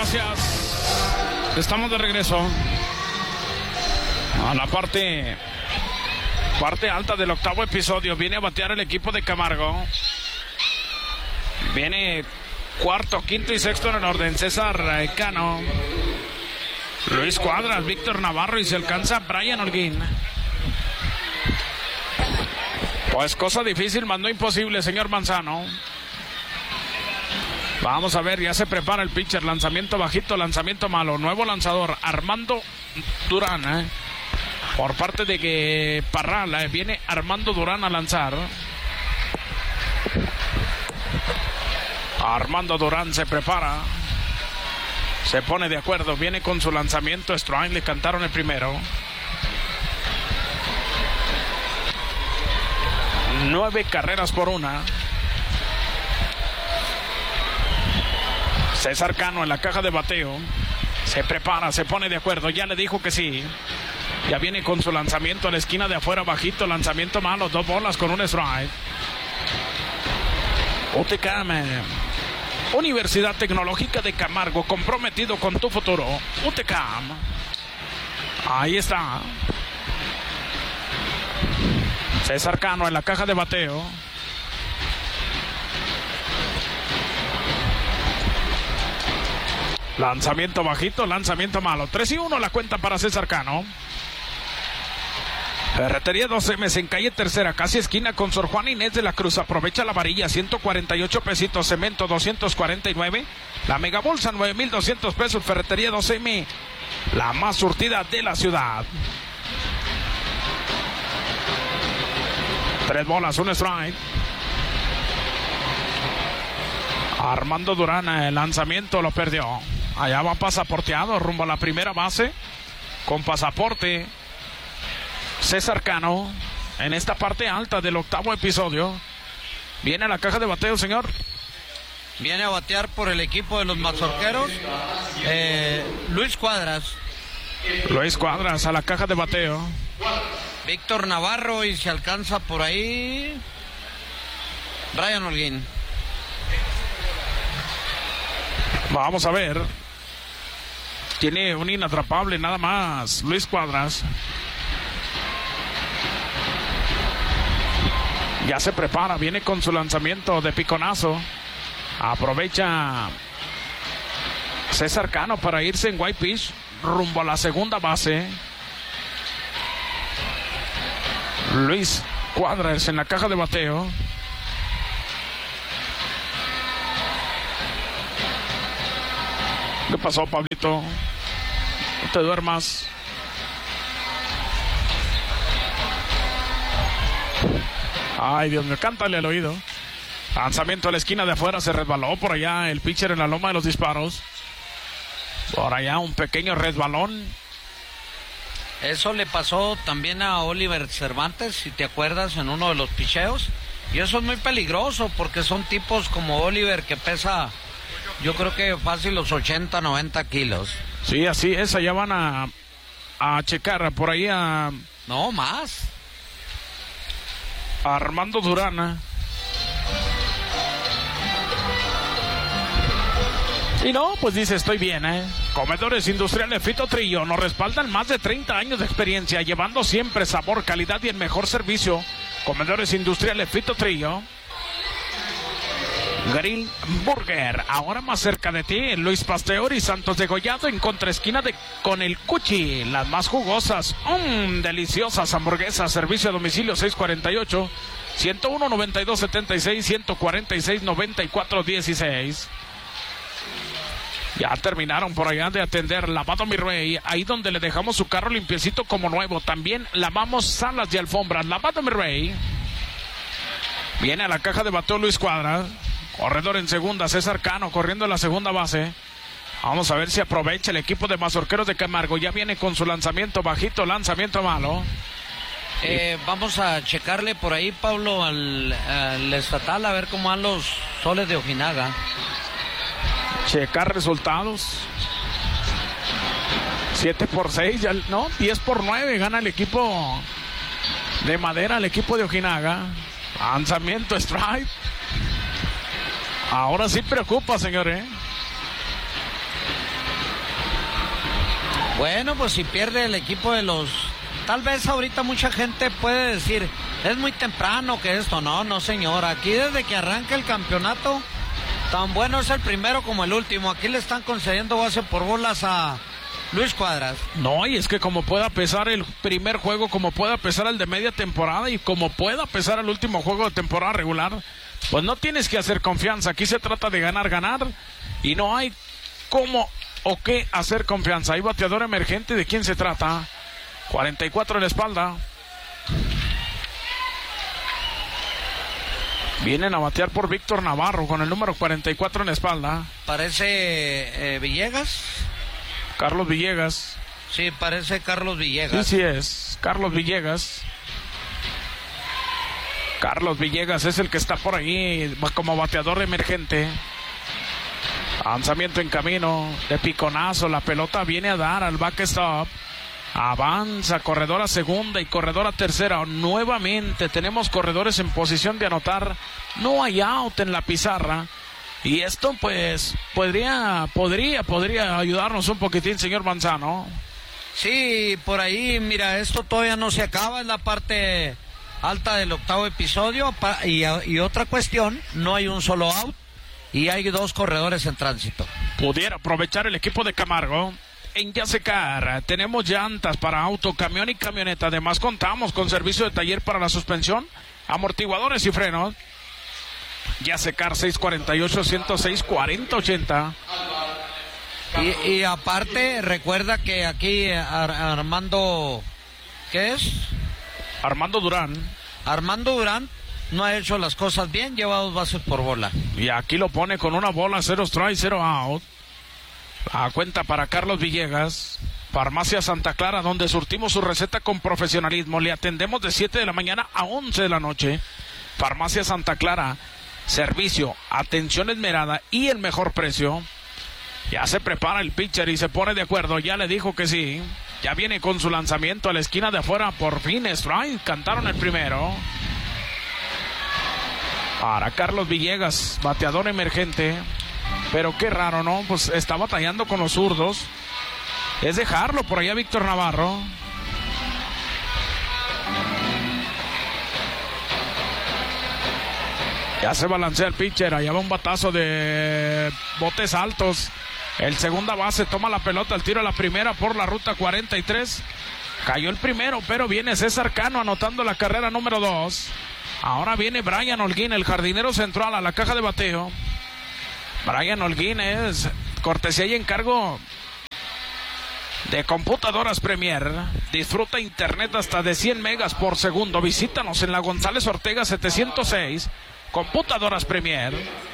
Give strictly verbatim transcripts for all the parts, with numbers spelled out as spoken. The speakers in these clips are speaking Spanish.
gracias. Estamos de regreso a la parte parte alta del octavo episodio. Viene a batear el equipo de Camargo. Viene cuarto, quinto y sexto en el orden. César Cano, Luis Cuadras, Víctor Navarro y se alcanza Brian Holguín. Pues cosa difícil, mandó imposible, señor Manzano. Vamos a ver, ya se prepara el pitcher. Lanzamiento bajito, lanzamiento malo. Nuevo lanzador, Armando Durán, ¿eh? Por parte de que Parral, ¿eh? Viene Armando Durán a lanzar. Armando Durán se prepara. Se pone de acuerdo, viene con su lanzamiento. Strike, le cantaron el primero. Nueve carreras por una. César Cano en la caja de bateo. Se prepara, se pone de acuerdo. Ya le dijo que sí. Ya viene con su lanzamiento a la esquina de afuera, bajito. Lanzamiento malo, dos bolas con un strike. U T C A M, Universidad Tecnológica de Camargo, comprometido con tu futuro. U T C A M. Ahí está. César Cano en la caja de bateo. Lanzamiento bajito, lanzamiento malo. tres y uno la cuenta para César Cano. Ferretería dos M en calle Tercera, casi esquina con Sor Juana Inés de la Cruz. Aprovecha la varilla, ciento cuarenta y ocho pesitos. Cemento, doscientos cuarenta y nueve. La mega bolsa, nueve mil doscientos pesos. Ferretería dos M, la más surtida de la ciudad. Tres bolas, un strike. Armando Durán, el lanzamiento lo perdió. Allá va pasaporteado rumbo a la primera base. Con pasaporte César Cano en esta parte alta del octavo episodio. Viene a la caja de bateo, señor. Viene a batear por el equipo de los mazorqueros eh, Luis Cuadras. Luis Cuadras a la caja de bateo. Víctor Navarro y se alcanza por ahí Brian Holguín. Vamos a ver. Tiene un inatrapable nada más Luis Cuadras. Ya se prepara, viene con su lanzamiento de piconazo. Aprovecha César Cano para irse en white pitch rumbo a la segunda base. Luis Cuadras en la caja de bateo. ¿Qué pasó, Pablito? No te duermas. Ay, Dios mío, cántale al oído. Lanzamiento a la esquina de afuera, se resbaló por allá el pitcher en la loma de los disparos. Por allá un pequeño resbalón. Eso le pasó también a Oliver Cervantes, si te acuerdas, en uno de los picheos. Y eso es muy peligroso porque son tipos como Oliver que pesa, yo creo que fácil los ochenta, noventa kilos. Sí, así es, allá van a, a checar por ahí a... No, más. A Armando Durán. Y no, pues dice, estoy bien, ¿eh? Comedores Industriales Fito Trillo nos respaldan más de treinta años de experiencia, llevando siempre sabor, calidad y el mejor servicio. Comedores Industriales Fito Trillo. Grill Burger, ahora más cerca de ti, en Luis Pasteur y Santos de Gollado, en contraesquina de con el Cuchi, las más jugosas, mmm, deliciosas hamburguesas, servicio a domicilio seis cuarenta y ocho, ciento uno, noventa y dos setenta y seis, ciento cuarenta y seis, noventa y cuatro dieciséis. Ya terminaron por allá de atender Lavado Mi Rey, ahí donde le dejamos su carro limpiecito como nuevo. También lavamos salas de alfombras. Lavado Mi Rey. Viene a la caja de bateo Luis Cuadras. Corredor en segunda, César Cano corriendo en la segunda base. Vamos a ver si aprovecha el equipo de Mazorqueros de Camargo. Ya viene con su lanzamiento bajito, lanzamiento malo. Eh, vamos a checarle por ahí, Pablo, al, al estatal, a ver cómo van los Soles de Ojinaga. Checar resultados. siete por seis, ya, no, diez por nueve gana el equipo de Madera, el equipo de Ojinaga. Lanzamiento, strike. Ahora sí preocupa, señores. Bueno, pues si pierde el equipo de los... Tal vez ahorita mucha gente puede decir, es muy temprano que esto. No, no señor, aquí desde que arranca el campeonato, tan bueno es el primero como el último. Aquí le están concediendo base por bolas a Luis Cuadras. No, y es que como pueda pesar el primer juego, como pueda pesar el de media temporada y como pueda pesar el último juego de temporada regular, pues no tienes que hacer confianza. Aquí se trata de ganar, ganar, y no hay cómo o qué hacer confianza. Hay bateador emergente, ¿de quién se trata? cuarenta y cuatro en la espalda. Vienen a batear por Víctor Navarro con el número cuarenta y cuatro en la espalda. Parece eh, Villegas. Carlos Villegas. Sí, parece Carlos Villegas. Sí, sí es. Carlos Villegas. Carlos Villegas es el que está por ahí como bateador emergente. Lanzamiento en camino de piconazo. La pelota viene a dar al backstop. Avanza, corredor a segunda y corredor a tercera. Nuevamente tenemos corredores en posición de anotar. No hay out en la pizarra. Y esto pues podría, podría, podría ayudarnos un poquitín, señor Manzano. Sí, por ahí, mira, esto todavía no se acaba. Es la parte alta del octavo episodio. Y, y otra cuestión, no hay un solo out y hay dos corredores en tránsito. Pudiera aprovechar el equipo de Camargo. En Yasecar tenemos llantas para auto, camión y camioneta. Además contamos con servicio de taller para la suspensión, amortiguadores y frenos. Yasecar seis cuarenta y ocho, ciento seis, cuarenta ochenta. Y, y aparte recuerda que aquí Ar- Armando, ¿qué es? Armando Durán. Armando Durán no ha hecho las cosas bien, lleva dos bases por bola. Y aquí lo pone con una bola, cero strike, cero out. A cuenta para Carlos Villegas. Farmacia Santa Clara, donde surtimos su receta con profesionalismo. Le atendemos de siete de la mañana a once de la noche. Farmacia Santa Clara, servicio, atención esmerada y el mejor precio. Ya se prepara el pitcher y se pone de acuerdo. Ya le dijo que sí. Ya viene con su lanzamiento a la esquina de afuera. Por fin strike. Cantaron el primero. Para Carlos Villegas, bateador emergente. Pero qué raro, ¿no? Pues está batallando con los zurdos. Es dejarlo por allá Víctor Navarro. Ya se balancea el pitcher. Allá va un batazo de botes altos. El segunda base toma la pelota, el tiro a la primera por la ruta cuarenta y tres. Cayó el primero, pero viene César Cano anotando la carrera número dos. Ahora viene Brian Holguín, el jardinero central, a la caja de bateo. Brian Holguín es cortesía y encargo de Computadoras Premier. Disfruta internet hasta de cien megas por segundo. Visítanos en la González Ortega setecientos seis. Computadoras Premier.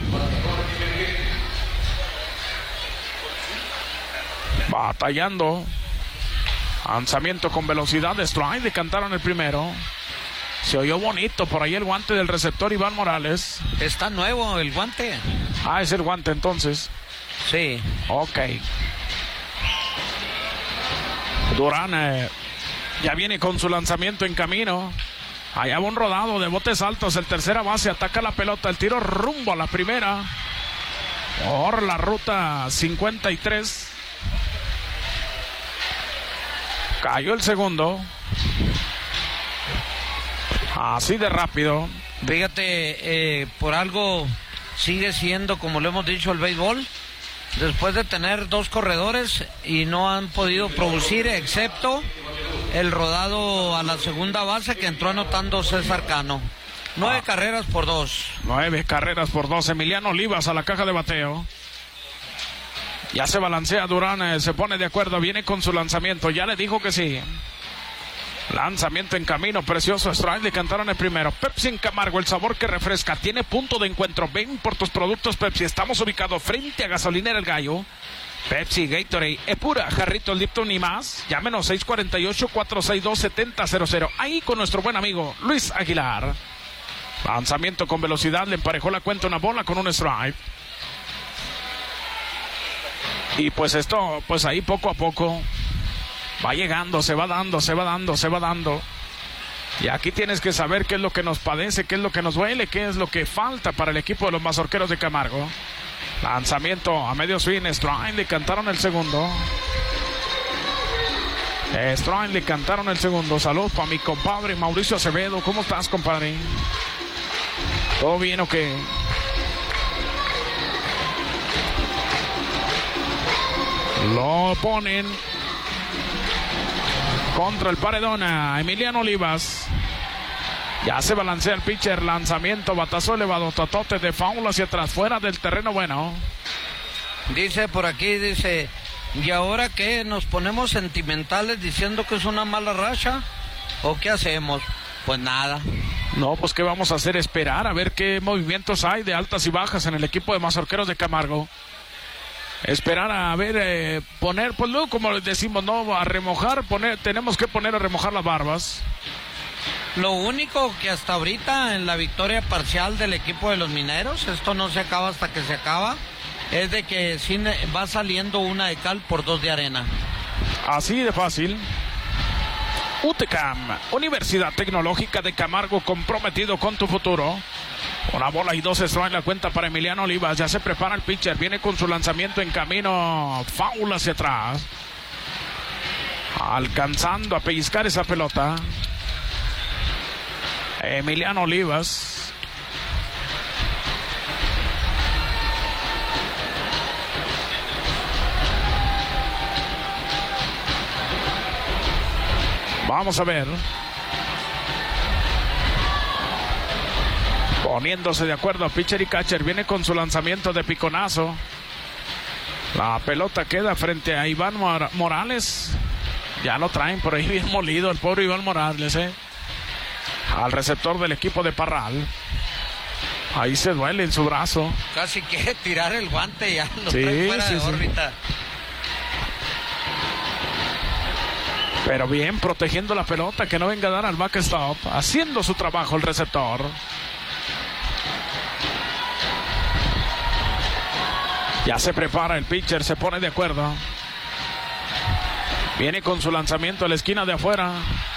Batallando. Lanzamiento con velocidad de strike. Decantaron el primero. Se oyó bonito por ahí el guante del receptor Iván Morales. Está nuevo el guante. Ah, es el guante entonces. Sí. Ok. Durán eh, ya viene con su lanzamiento en camino. Allá va un rodado de botes altos. El tercera base ataca la pelota. El tiro rumbo a la primera. Por la ruta cincuenta y tres. Cayó el segundo. Así de rápido. Fíjate, eh, por algo sigue siendo, como lo hemos dicho, el béisbol. Después de tener dos corredores y no han podido producir, excepto el rodado a la segunda base que entró anotando César Cano. Nueve ah. carreras por dos. Nueve carreras por dos. Emiliano Olivas a la caja de bateo. Ya se balancea Durán, eh, se pone de acuerdo, viene con su lanzamiento. Ya le dijo que sí. Lanzamiento en camino, precioso strike, le cantaron el primero. Pepsi en Camargo, el sabor que refresca, tiene punto de encuentro. Ven por tus productos Pepsi, estamos ubicados frente a Gasolinera El Gallo. Pepsi, Gatorade, Epura, Jarrito, Lipton y más. Llámenos seis cuatro ocho, cuatro seis dos, siete cero cero cero. Ahí con nuestro buen amigo Luis Aguilar. Lanzamiento con velocidad, le emparejó la cuenta una bola con un strike. Y pues esto, pues ahí poco a poco va llegando, se va dando, se va dando, se va dando. Y aquí tienes que saber qué es lo que nos padece, qué es lo que nos duele, qué es lo que falta para el equipo de los Mazorqueros de Camargo. Lanzamiento a medio swing, strike, le cantaron el segundo. Strike le cantaron el segundo. Salud para mi compadre Mauricio Acevedo. ¿Cómo estás, compadre? ¿Todo bien o qué? Lo ponen contra el paredón a Emiliano Olivas. Ya se balancea el pitcher. Lanzamiento, batazo elevado, totote de foul hacia atrás, fuera del terreno. Bueno, dice por aquí, dice, ¿y ahora qué? ¿Nos ponemos sentimentales diciendo que es una mala racha? ¿O qué hacemos? Pues nada. No, pues qué vamos a hacer, esperar a ver qué movimientos hay de altas y bajas en el equipo de Mazorqueros de Camargo. Esperar a ver, eh, poner, pues luego como les decimos, no, a remojar, poner, tenemos que poner a remojar las barbas. Lo único que hasta ahorita en la victoria parcial del equipo de los Mineros, esto no se acaba hasta que se acaba, es de que sí va saliendo una de cal por dos de arena. Así de fácil. U T C A M, Universidad Tecnológica de Camargo, comprometido con tu futuro. Una bola y dos strikes la cuenta para Emiliano Olivas. Ya se prepara el pitcher, viene con su lanzamiento en camino, foul hacia atrás, alcanzando a pellizcar esa pelota Emiliano Olivas. Vamos a ver. Poniéndose de acuerdo pitcher y catcher. Viene con su lanzamiento de piconazo. La pelota queda frente a Iván Morales. Ya lo traen por ahí bien molido el pobre Iván Morales, eh. Al receptor del equipo de Parral. Ahí se duele en su brazo. Casi quiere tirar el guante, ya lo sí, trae fuera sí, de sí. órbita. Pero bien, protegiendo la pelota, que no venga a dar al backstop. Haciendo su trabajo el receptor. Ya se prepara el pitcher, se pone de acuerdo. Viene con su lanzamiento a la esquina de afuera.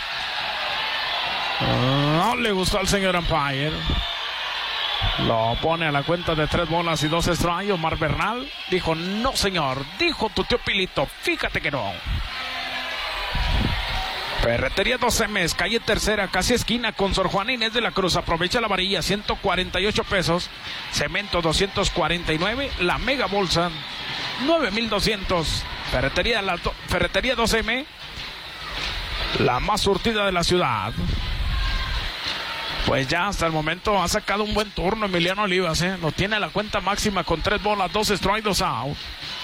No le gustó al señor umpire. Lo pone a la cuenta de tres bolas y dos strikes. Omar Bernal dijo no señor. Dijo tu tío Pilito, fíjate que no. Ferretería dos M's, calle Tercera, casi esquina con Sor Juana Inés de la Cruz. Aprovecha la varilla, ciento cuarenta y ocho pesos. Cemento doscientos cuarenta y nueve. La mega bolsa nueve mil doscientos. Ferretería, la do, Ferretería dos M, la más surtida de la ciudad. Pues ya hasta el momento ha sacado un buen turno Emiliano Olivas, ¿eh? Lo tiene a la cuenta máxima con tres bolas, dos strikes, dos out.